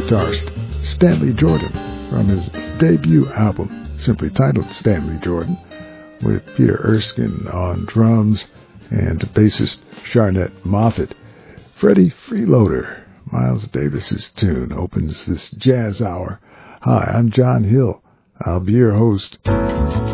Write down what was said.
guitarist Stanley Jordan from his debut album, simply titled Stanley Jordan, with Peter Erskine on drums and bassist Sharnette Moffett. Freddie Freeloader, Miles Davis's tune, opens this jazz hour. Hi, I'm John Hill. I'll be your host.